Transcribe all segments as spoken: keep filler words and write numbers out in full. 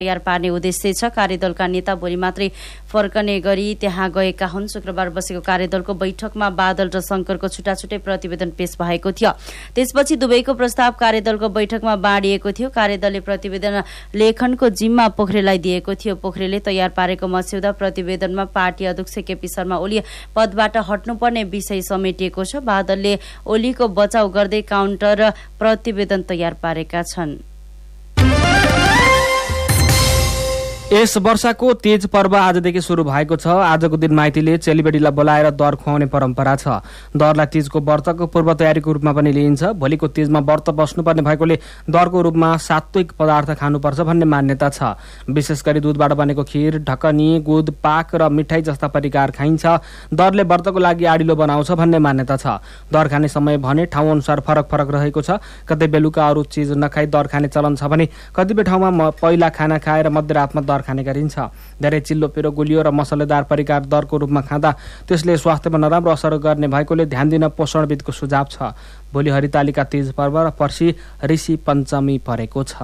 तयार पार्ने उद्देश्य छ। कार्यदलका नेता भोलि मात्रै फर्कने गरी त्यहाँ गएका हुन्। शुक्रबार बसेको कार्यदलको बैठकमा बादल र शंकरको छुट्टा छुट्टै प्रतिवेदन पेश भएको थियो। त्यसपछि दुवैको प्रस्ताव कार्यदलको बैठकमा बाँडिएको थियो। कार्यदलले प्रतिवेदन लेखनको जिम्मा पोखरेललाई दिएको थियो। पोखरेलले तयार पारेको मस्यौदा प्रतिवेदनमा पार्टी अध्यक्ष केपी शर्मा ओली पदबाट हट्नुपर्ने विषय समेटिएको छ। बादलले ओलीको बचाउ गर्दै काउन्टर प्रतिवेदन तयार पारेका छन्। यस वर्षको तीज पर्व आजदेखि सुरु भएको छ। आजको दिन माइतीले चेलीबेटीलाई बोलाएर दर खुवाउने परम्परा छ। दरलाई तीजको व्रतको पूर्व तयारीको रूपमा पनि लिइन्छ। भोलिको तीजमा व्रत बस्नुपर्ने भएकोले दरको रूपमा सात्विक पदार्थ खानुपर्छ भन्ने मान्यता छ। विशेष गरी दूधबाट बनेको खीर, ढकनी, गुद, पाक र मिठाई जस्ता परिकार खाइन्छ। दरले व्रतको लागि आडिलो बनाउँछ भन्ने मान्यता छ। दर खाने समय भने ठाउँ अनुसार फरक फरक रहेको छ। कतै बेलुका अरू चिज नखाई दर खाने चलन छ भने कतिपय ठाउँमा पहिला खाना खाएर मध्यरातमा दर खाने गरिन्छ। धेरै चिल्लो पिरो, गुलियो र मसलेदार परिकार दरको रूपमा खाँदा त्यसले स्वास्थ्यमा नराम्रो असर गर्ने भएकोले ध्यान दिन पोषणविदको सुझाव छ। भोलि हरितालिका तीज पर्व र पर्सि ऋषि पञ्चमी परेको छ।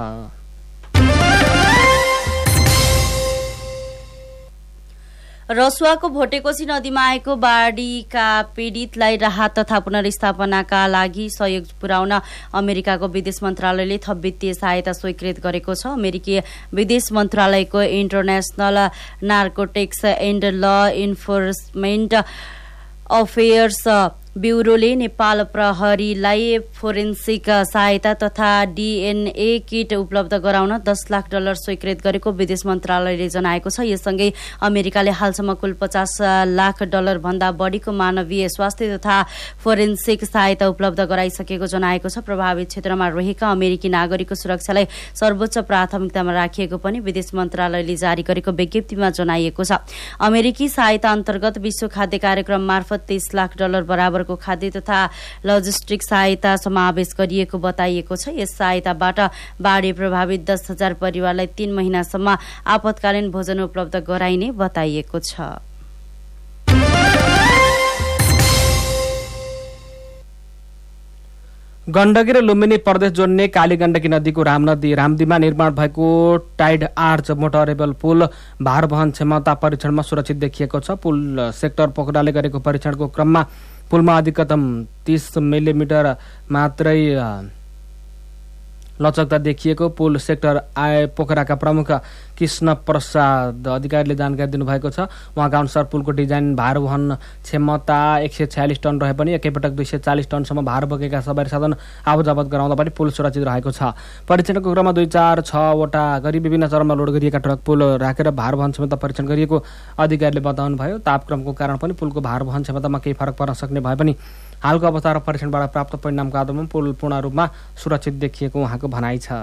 रसुवाको भोटेकोशी नदीमा आएको बाढीका पीडितलाई राहत तथा पुनर्स्थापनाका लागि सहयोग पुर्याउन अमेरिकाको विदेश मन्त्रालयले थप वित्तीय सहायता स्वीकृत गरेको छ। अमेरिकी विदेश मन्त्रालयको इन्टरनेशनल नार्कोटिक्स एन्ड ल इन्फोर्समेन्ट अफेयर्स ब्युरोले नेपाल प्रहरीलाई फोरेन्सिक सहायता तथा डीएनए किट उपलब्ध गराउन दस लाख डलर स्वीकृत गरेको विदेश मन्त्रालयले जनाएको छ। यससँगै अमेरिकाले हालसम्म कुल पचास लाख डलर भन्दा बढीको मानवीय स्वास्थ्य तथा फोरेन्सिक सहायता उपलब्ध गराइसकेको जनाएको छ। प्रभावित क्षेत्रमा रहेका अमेरिकी नागरिकको सुरक्षालाई सर्वोच्च प्राथमिकतामा राखिएको पनि विदेश मन्त्रालयले जारी गरेको विज्ञप्तिमा जनाइएको छ। अमेरिकी सहायता अन्तर्गत विश्व खाद्य कार्यक्रम मार्फत तीस लाख डलर बराबर खाद्य तथा लजिस्टिक सहायता समावेश गरिएको बताइएको छ। यस सहायताबाट बाढी प्रभावित दस हजार परिवारलाई तीन महिनासम्म आपतकालीन भोजन उपलब्ध गराइने बताइएको छ। गण्डकी र लुम्बिनी प्रदेश जोड्ने काली गण्डकी नदीको रामनदी रामदीमा निर्माण भएको टाइड आर्च मोटरेबल पुल भार वहन क्षमता परीक्षणमा सुरक्षित देखिएको छ। पुल सेक्टर पोखराले गरेको परीक्षणको क्रममा पुलमा अधिकतम तीस मिलिमिटर मात्रै लचकता देखिएको पुल सेक्टर आए पोखराका प्रमुख कृष्ण प्रसाद अधिकारीले जानकारी दिनुभएको छ। उहाँका अनुसार पुलको डिजाइन भार वहन क्षमता एक सय छयालिस टन रहे पनि एकैपटक दुई सय चालिस टनसम्म भार बोकेका सवारी साधन आवजावत गराउँदा पनि पुल सुरक्षित रहेको छ। परीक्षणको क्रममा दुई चार छवटा गरी विभिन्न चरणमा लोड गरिएका ट्रक पुल राखेर भार वहन क्षमता परीक्षण गरिएको अधिकारीले बताउनुभयो। तापक्रमको कारण पनि पुलको भार वहन क्षमतामा केही फरक पर्न सक्ने भए पनि हालको अवस्था र परीक्षणबाट प्राप्त परिणामको आधारमा पुल पूर्ण रूपमा सुरक्षित देखिएको उहाँको भनाइ छ।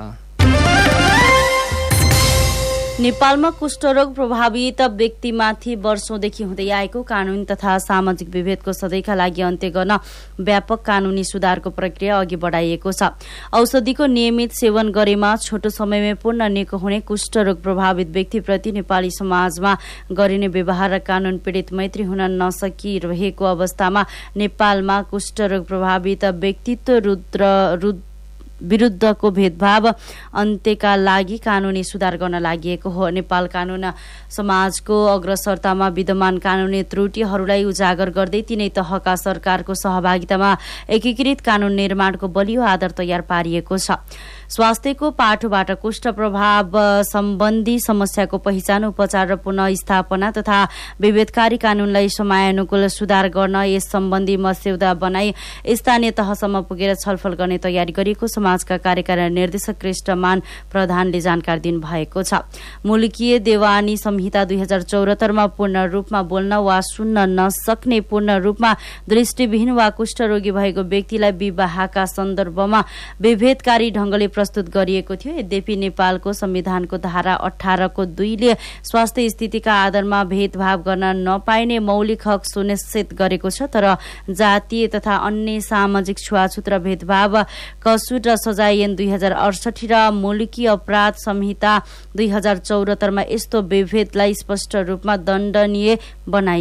नेपालमा कुष्ठरोग प्रभावित व्यक्तिमाथि वर्षौंदेखि हुँदै आएको कानूनी तथा सामाजिक विभेदको सधैँका लागि अन्त्य गर्न व्यापक कानूनी सुधारको प्रक्रिया अघि बढाइएको छ। औषधिको नियमित सेवन गरेमा छोटो समयमै पूर्ण निको हुने कुष्ठरोग प्रभावित व्यक्तिप्रति नेपाली समाजमा गरिने व्यवहार र कानून पीडित मैत्री हुन नसकिरहेको अवस्थामा नेपालमा कुष्ठरोग प्रभावित व्यक्तित्व रुद्र विरुद्धको भेदभाव अन्त्यका लागि कानूनी सुधार गर्न लागि हो। नेपाल कानून समाजको अग्रसरतामा विद्यमान कानूनी त्रुटिहरूलाई उजागर गर्दै तीनै तहका सरकारको सहभागितामा एकीकृत कानून निर्माणको बलियो आधार तयार पारिएको छ। स्वास्थ्यको पाटोबाट कुष्ठ प्रभाव सम्बन्धी समस्याको पहिचान, उपचार र पुनःस्थापना तथा विभेदकारी कानूनलाई समयानुकूल सुधार गर्न यस सम्बन्धी मस्यौदा बनाई स्थानीय तहसम्म पुगेर छलफल गर्ने तयारी गरिएको समाजका कार्यकारी निर्देशक कृष्णमान प्रधानले जानकारी दिनुभएको छ। मुलुकीय देवानी संहिता दुई हजार चौरात्तरमा पूर्ण रूपमा बोल्न वा सुन्न नसक्ने, पूर्ण रूपमा दृष्टिविहीन वा कुष्ठरोगी भएको व्यक्तिलाई विवाहका सन्दर्भमा विभेदकारी ढंगले प्रस्तुत गरिएको थियो। यद्यपि नेपालको संविधानको धारा अठारको दुईले स्वास्थ्य स्थितिका आधारमा भेदभाव गर्न नपाइने मौलिक हक सुनिश्चित गरेको छ। तर जातीय तथा अन्य सामाजिक छुवाछुत र भेदभाव कसुर र सजाय ऐन दुई हजार अडसठी र मुलुकी अपराध संहिता दुई हजार चौरात्तरमा यस्तो विभेदलाई स्पष्ट रूपमा दण्डनीय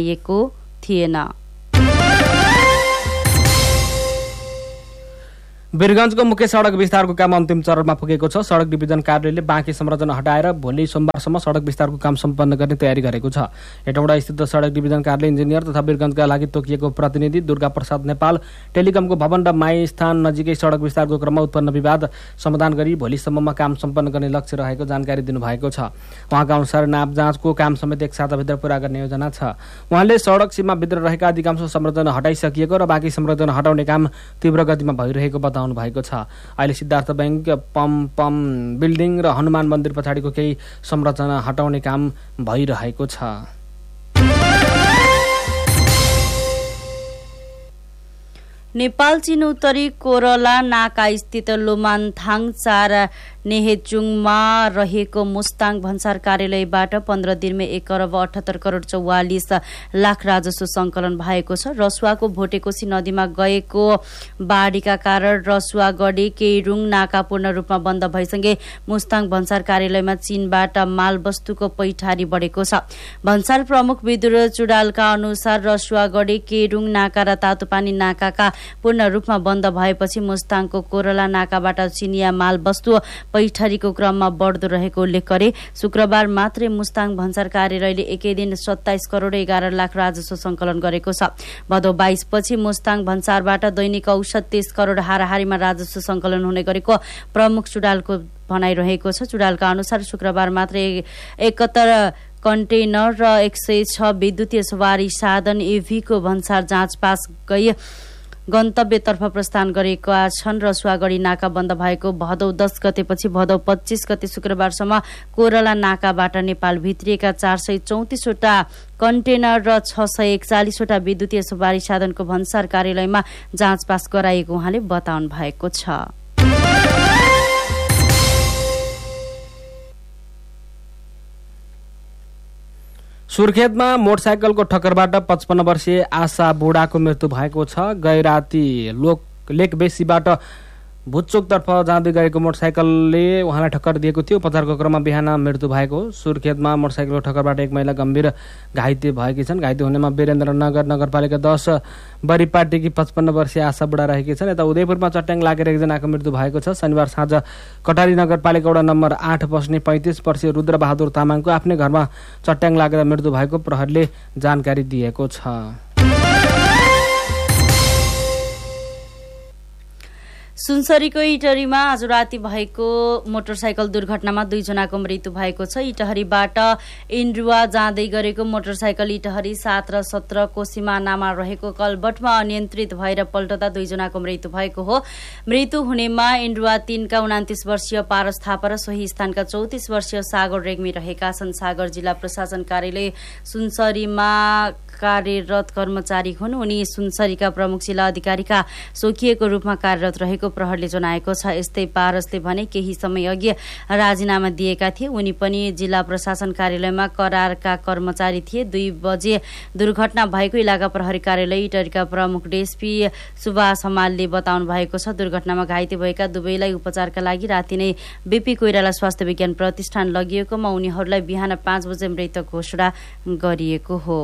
बनाइएको थिएन। वीरगञ्जको मुख्य सडक विस्तारको काम अन्तिम चरणमा पुगेको छ। सडक डिभिजन कार्यालयले बाँकी संरचना हटाएर भोलि सोमबारसम्म सडक विस्तारको काम सम्पन्न गर्ने तयारी गरेको छ। हेटौँडा स्थित सडक डिभिजन कार्यालय इन्जिनियर तथा वीरगञ्जका लागि तोकिएको प्रतिनिधि दुर्गा प्रसाद नेपाल टेलिकमको भवन र माई स्थान नजिकै सडक विस्तारको क्रममा उत्पन्न विवाद समाधान गरी भोलिसम्ममा काम सम्पन्न गर्ने लक्ष्य रहेको जानकारी दिनुभएको छ। उहाँका अनुसार नाप जाँचको काम समेत एक साताभित्र पूरा गर्ने योजना छ। उहाँले सडक सीमाभित्र रहेका अधिकांश संरचना हटाइसकिएको र बाँकी संरचना हटाउने काम तीव्र गतिमा भइरहेको बताउनु भएको छ। अहिले सिद्धार्थ बैंक पम पम बिल्डिङ र हनुमान मन्दिर पछाडिको केही संरचना हटाउने काम भइरहेको छ। नेपाल चीन उत्तरी कोरला नाका स्थित लोमानथाङ चार नेहेचुङमा रहेको मुस्ताङ भन्सार कार्यालयबाट पन्ध्र दिनमा एक अरब अठहत्तर करोड चौवालिस लाख राजस्व संकलन भएको छ। रसुवाको भोटेकोशी नदीमा गएको बाढीका कारण रसुवागढी केइरुङ नाका पूर्ण रूपमा बन्द भएसँगै मुस्ताङ भन्सार कार्यालयमा चीनबाट मालवस्तुको पैठारी बढेको छ। भन्सार प्रमुख विदुर चुडालका अनुसार रसुवागढी केइरुङ नाका र तातोपानी नाकाका पूर्ण रूपमा बन्द भएपछि मुस्ताङको कोरला नाकाबाट चिनिया मालवस्तु पैठारीको क्रममा बढ्दो रहेको उल्लेख गरे। शुक्रबार मात्रै मुस्ताङ भन्सार कार्यालयले एकै दिन सत्ताइस करोड एघार लाख राजस्व संकलन गरेको छ। भदौ बाइस पछि मुस्ताङ भन्सारबाट दैनिक औसत तेइस करोड हाराहारीमा राजस्व संकलन हुने गरेको प्रमुख चुडालको भनाइरहेको छ। चुडालका अनुसार शुक्रबार मात्रै एकहत्तर कन्टेनर र एक सय छ विद्युतीय सवारी साधन एभीको भन्सार जाँच पास गई गन्तव्यतर्फ प्रस्थान गरेका छन्। रसुवागढी नाका बन्द भएको भदौ दस गतेपछि भदौ पच्चीस गते शुक्रबारसम्म कोरला नाकाबाट नेपाल भित्रिएका चार सय चौतिसवटा कन्टेनर र छ सय एकचालिसवटा विद्युतीय सवारी साधनको भन्सार कार्यालयमा जाँच पास गराइएको उहाँले बताउनु भएको छ। सुर्खेतमा मोटरसाइकलको ठक्करबाट पचपन्न वर्षीय आशा बुढाको मृत्यु भएको छ। गैराती लोक लेक बेसीबाट भुटचोकतर्फ जाँदै गएको मोटरसाइकलले उहाँलाई ठक्कर दिएको थियो। उपचारको क्रममा बिहान मृत्यु भएको। सुर्खेतमा मोटरसाइकलको ठक्करबाट एक महिला गम्भीर घाइते भएकी छन्। घाइते हुनेमा वीरेन्द्रनगर नगरपालिका दस बरिपाटीकी पचपन्न वर्षीय आशा बुढा रहेकी छन्। यता उदयपुरमा चट्याङ लागेर एकजनाको मृत्यु भएको छ। शनिबार साँझ कटारी नगरपालिका वडा नम्बर आठ बस्ने पैँतिस वर्षीय रुद्रबहादुर तामाङको आफ्नै घरमा चट्याङ लागेर मृत्यु भएको प्रहरीले जानकारी दिएको छ। सुनसरीको इटहरीमा आज राति भएको मोटरसाइकल दुर्घटनामा दुईजनाको मृत्यु भएको छ। इटहरीबाट इन्ड्रुवा जाँदै गरेको मोटरसाइकल इटहरी सात र सत्रको सिमानामा रहेको कलबटमा अनियन्त्रित भएर पल्टदा दुईजनाको मृत्यु भएको हो। मृत्यु हुनेमा इन्ड्रुवा तीनका उनातिस वर्षीय पारस थापा र सोही स्थानका चौतिस वर्षीय सागर रेग्मी रहेका छन्। सागर जिल्ला प्रशासन कार्यालय सुनसरीमा कार्यरत कर्मचारी हुन्। उनी सुनसरीका प्रमुख जिल्ला अधिकारीका सोकिएको रूपमा कार्यरत रहेको प्रहरीले जनाएको छ। यस्तै पारसले भने केही समय अघि राजीनामा दिएका थिए। उनी पनि जिल्ला प्रशासन कार्यालयमा करारका कर्मचारी थिए। दुई बजे दुर्घटना भएको इलाका प्रहरी कार्यालय इटहरीका प्रमुख डीएसपी सुभाष हमालले बताउनु भएको छ। दुर्घटनामा घाइते भएका दुवैलाई उपचारका लागि राति नै बीपी कोइराला स्वास्थ्य विज्ञान प्रतिष्ठान लगिएकोमा उनीहरूलाई बिहान पाँच बजे मृत घोषणा गरिएको हो।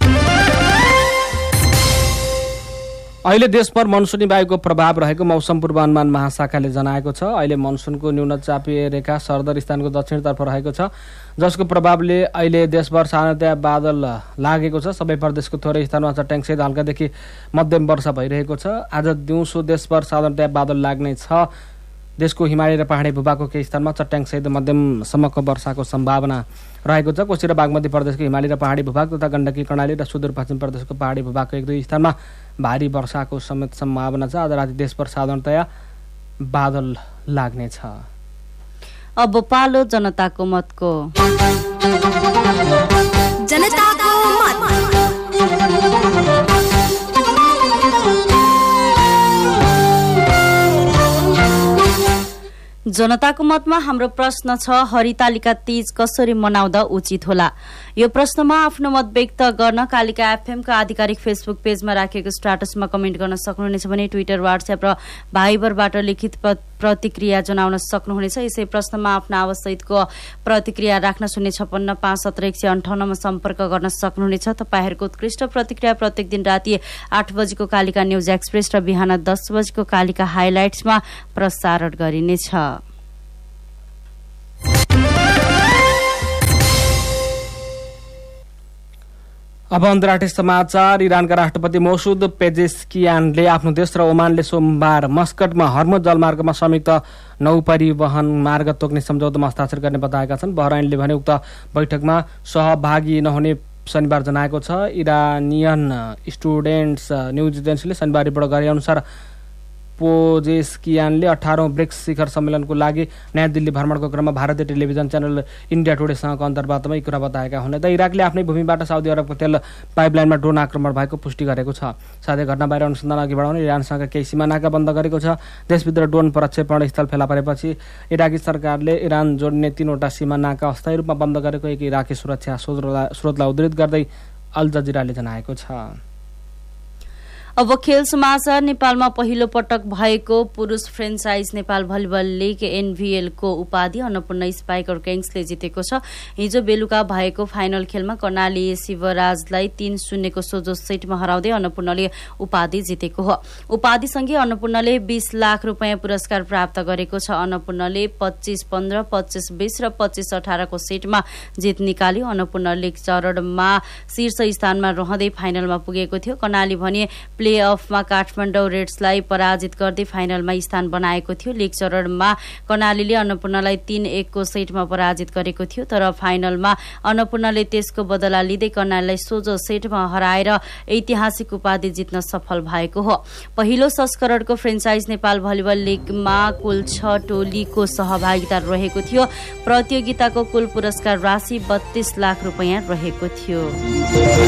अहिले देशभर मनसुनी वायुको प्रभाव रहेको मौसम पूर्वानुमान महाशाखाले जनाएको छ। अहिले मनसुनको न्यून चापीय रेखा सरदर स्थानको दक्षिणतर्फ रहेको छ, जसको प्रभावले अहिले देशभर सामान्यतया बादल लागेको छ। सबै प्रदेशको थोरै स्थानमा चट्याङसहित हल्कादेखि मध्यम वर्षा भइरहेको छ। आज दिउँसो देशभर साधारणतया बादल लाग्ने छ। देशको हिमाली र पहाडी भूभागको केही स्थानमा चट्याङसहित मध्यमसम्मको वर्षाको सम्भावना रहेको छ। कोशी र बागमती प्रदेशको हिमाली र पहाडी भूभाग तथा गण्डकी कर्णाली र सुदूरपश्चिम प्रदेशको पहाडी भूभागको एक दुई स्थानमा भारी वर्षाको समेत सम्भावना छ। आज राति देशभर साधारणतया बादल लाग्नेछ। अब पालो जनताको मतको। जनताको मत। जनताको मतमा हाम्रो प्रश्न छ, हरितालिका तीज कसरी मनाउँदा उचित होला? यो प्रश्नमा आफ्नो मत व्यक्त गर्न कालिका एफएमका आधिकारिक फेसबुक पेजमा राखेको स्ट्याटसमा कमेन्ट गर्न सक्नुहुनेछ भने ट्विटर, व्हाट्सएप र भाइबरबाट लिखित प्रतिक्रिया जनाउन सक्नुहुनेछ। यसै प्रश्नमा आफ्नो आवाजसहितको प्रतिक्रिया राख्न शून्य छपन्न पाँच सत्र एक सय अन्ठाउन्नमा सम्पर्क गर्न सक्नुहुनेछ। तपाईँहरूको उत्कृष्ट प्रतिक्रिया प्रत्येक दिन राति आठ बजेको कालिका न्युज एक्सप्रेस र बिहान दस बजेको कालिका हाइलाइट्समा प्रसारण गरिनेछ। अब अन्तर्राष्ट्रिय समाचार। इरानका राष्ट्रपति मसुद पेजेस्कियानले आफ्नो देश र ओमानले सोमबार मस्कटमा हर्मुज जलमार्गमा संयुक्त नौपरिवहन मार्ग तोक्ने सम्झौतामा हस्ताक्षर गर्ने बताएका छन्। बहराइनले भने उक्त बैठकमा सहभागी नहुने शनिबार जनाएको छ। इरानियन स्टुडेन्ट्स न्युज एजेन्सीले शनिबार रिपोर्ट गरे अनुसार पेजेस्कियानले अठारौं ब्रिक्स शिखर सम्मेलनको लागि नयाँ दिल्ली भ्रमणको क्रममा भारतीय टेलिभिजन च्यानल इन्डिया टुडेसँगको अन्तर्वार्तामा यी कुरा बताएका हुन्। यता इराकले आफ्नै भूमिबाट साउदी अरबको तेल पाइपलाइनमा ड्रोन आक्रमण भएको पुष्टि गरेको छ। साथै घटना बारे अनुसन्धान अघि बढाउन इरानसँग केही सीमा नाका बन्द गरेको छ। देशभित्र ड्रोन प्रक्षेपण स्थल फेला परेपछि इराकी सरकारले इरान जोड्ने तीनवटा सीमा नाका अस्थायी रूपमा बन्द गरेको एक इराकी सुरक्षा स्रोतलाई उद्धृत गर्दै अल जजिराले जनाएको छ। अब खेल समाचार। नेपालमा पहिलो पटक भएको पुरुष franchise Nepal volleyball league NVL को उपाधि अन्नपूर्ण स्पाइकर किङ्सले जितेको छ। हिजो बेलुका भएको फाइनल खेलमा कर्णाली शिवराजलाई तीन शून्यको सोझो सेटमा हराउँदै अन्नपूर्णले उपाधि जितेको हो। उपाधिसँगै अन्नपूर्णले बीस लाख रुपियाँ पुरस्कार प्राप्त गरेको छ। अन्नपूर्णले पच्चीस पन्ध्र पच्चीस बीस र पच्चीस अठारको सेटमा जित निकाल्यो। अन्नपूर्ण लिग चरणमा शीर्ष स्थानमा रहँदै फाइनलमा पुगेको थियो। कर्णाली भने प्ले अफमा काठमाडौँ रेड्सलाई पराजित गर्दै फाइनलमा स्थान बनाएको थियो। लिग चरणमा कर्णालीले अन्नपूर्णलाई तीन एकको सेटमा पराजित गरेको थियो, तर फाइनलमा अन्नपूर्णले त्यसको बदला लिँदै कर्णालीलाई सोझो सेटमा हराएर ऐतिहासिक उपाधि जित्न सफल भएको हो। पहिलो संस्करणको फ्रेन्चाइज नेपाल भलिबल लिगमा कुल छ टोलीको सहभागिता रहेको थियो। प्रतियोगिताको कुल पुरस्कार राशि बत्तीस लाख रुपियाँ रहेको थियो।